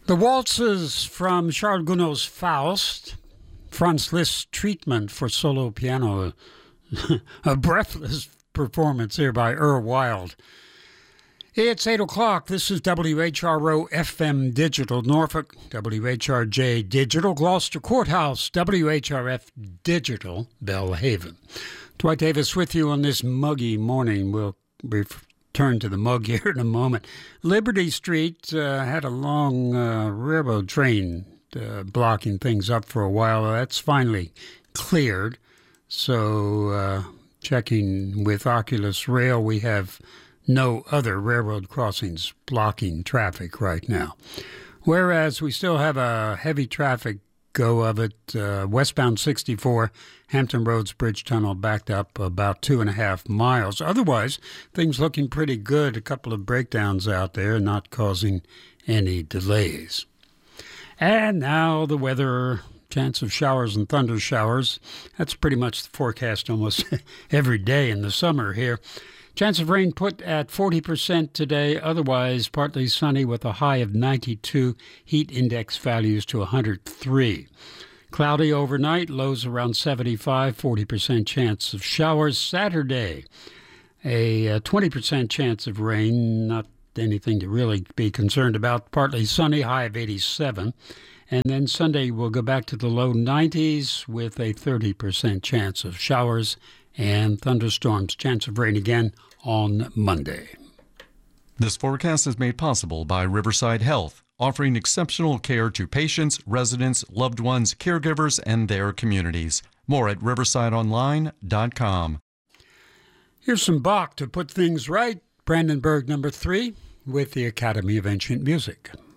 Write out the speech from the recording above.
The waltzes from Charles Gounod's Faust, Franz Liszt's Treatment for solo piano, a breathless performance here by Earl Wild. It's 8 o'clock. This is WHRO FM Digital Norfolk, WHRJ Digital Gloucester Courthouse, WHRF Digital Belhaven. Dwight Davis with you on this muggy morning. We'll return to the mug here in a moment. Liberty Street had a long railroad train blocking things up for a while. That's finally cleared. So checking with Oculus Rail, we have no other railroad crossings blocking traffic right now. Whereas we still have a heavy traffic go of it. Westbound 64, Hampton Roads Bridge Tunnel backed up about 2.5 miles. Otherwise, things looking pretty good. A couple of breakdowns out there, not causing any delays. And now the weather. Chance of showers and thunder showers. That's pretty much the forecast almost every day in the summer here. Chance of rain put at 40% today, otherwise partly sunny with a high of 92, heat index values to 103. Cloudy overnight, lows around 75, 40% chance of showers. Saturday, a 20% chance of rain, not anything to really be concerned about. Partly sunny, high of 87. And then Sunday we'll go back to the low 90s with a 30% chance of showers and thunderstorms. Chance of rain again on Monday. This forecast is made possible by Riverside Health, offering exceptional care to patients, residents, loved ones, caregivers, and their communities. More at riversideonline.com. Here's some Bach to put things right. Brandenburg number 3 with the Academy of Ancient Music.